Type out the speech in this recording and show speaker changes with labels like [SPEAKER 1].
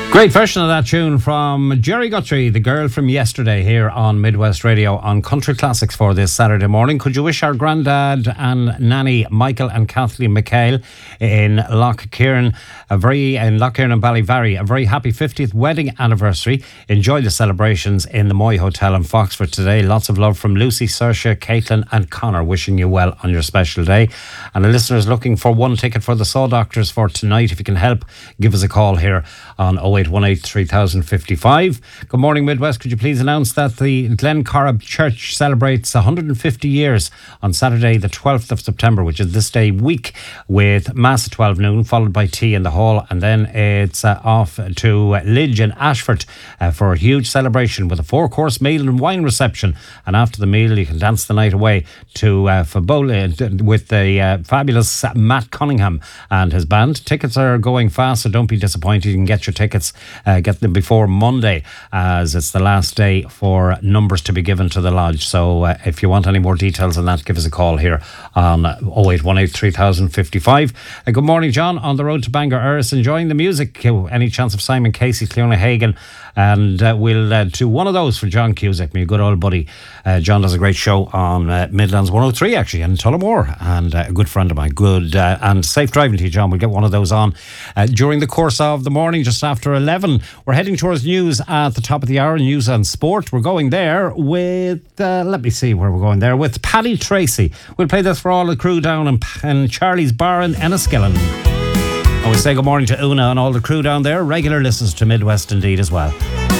[SPEAKER 1] Great version of that tune from Jerry Guthrie, the girl from yesterday, here on Midwest Radio on Country Classics for this Saturday morning. Could you wish our granddad and nanny Michael and Kathleen McHale in Lough-Kieran and Ballyvarry a very happy 50th wedding anniversary? Enjoy the celebrations in the Moy Hotel in Foxford today. Lots of love from Lucy, Saoirse, Caitlin and Connor, wishing you well on your special day. And the listeners looking for one ticket for the Saw Doctors for tonight. If you can help, give us a call here on 0818 3055. Good morning, Midwest. Could you please announce that the Glencorrib Church celebrates 150 years on Saturday the 12th of September, which is this day week, with Mass at 12 noon, followed by tea in the hall, and then it's off to Lidge in Ashford for a huge celebration with a 4-course meal and wine reception. And after the meal, you can dance the night away to Fabola with the fabulous Matt Cunningham and his band. Tickets are going fast, so don't be disappointed. You can get your tickets, get them before Monday, as it's the last day for numbers to be given to the lodge. So if you want any more details on that, give us a call here on 0818 3055. Good morning, John, on the road to Bangor Erris, enjoying the music. Any chance of Simon Casey, Cleona Hagan? And we'll do one of those for John Cusack, my good old buddy. John does a great show on Midlands 103, actually, in Tullamore, and a good friend of mine. Good and safe driving to you, John. We'll get one of those on during the course of the morning, just after 11. We're heading towards news at the top of the hour, news and sport. We're going there with, let me see where we're going there, with Paddy Tracy. We'll play this for all the crew down in Charlie's Bar in Enniskillen. I will say good morning to Una and all the crew down there, regular listeners to Midwest indeed as well.